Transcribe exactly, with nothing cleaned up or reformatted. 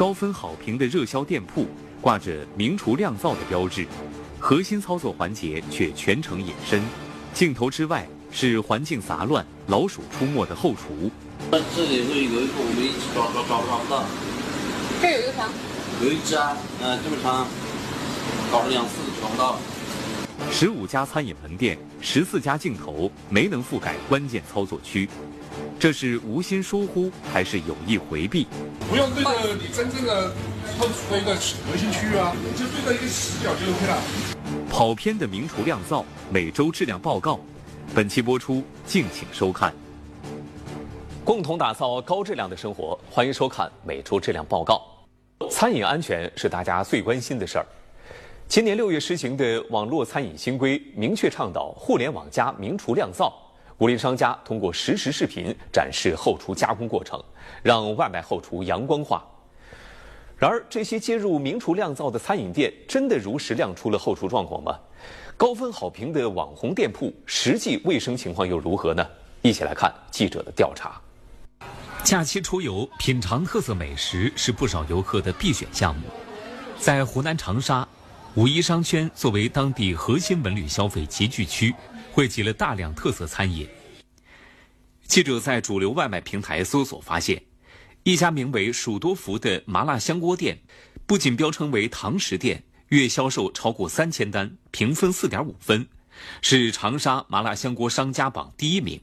高分好评的热销店铺挂着名厨酿造的标志，核心操作环节却全程隐身，镜头之外是环境杂乱、老鼠出没的后厨。 这里会有一个我们一直找找找找不到。 这有一个啥？ 有一只啊，嗯、呃，这么长，搞了两次找不到。 十五家餐饮门店，十四家镜头没能覆盖关键操作区，这是无心疏忽还是有意回避？ 不用对着你真正的后厨的一个核心区域啊，你就对着一个死角就 OK 了。 跑偏的名厨酿造每周质量报告，本期播出，敬请收看。 共同打造高质量的生活，欢迎收看每周质量报告。餐饮安全是大家最关心的事儿。今年六月实行的网络餐饮新规明确倡导互联网加名厨酿造，鼓励商家通过实时视频展示后厨加工过程，让外卖后厨阳光化。然而，这些接入名厨酿造的餐饮店真的如实亮出了后厨状况吗？高分好评的网红店铺，实际卫生情况又如何呢？一起来看记者的调查。 假期出游品尝特色美食是不少游客的必选项目。在湖南长沙，五一商圈作为当地核心文旅消费集聚区，汇集了大量特色餐饮。记者在主流外卖平台搜索发现，一家名为蜀多福的麻辣香锅店，不仅标称为堂食店，月销售超过三千单，评分 四点五分，是长沙麻辣香锅商家榜第一名。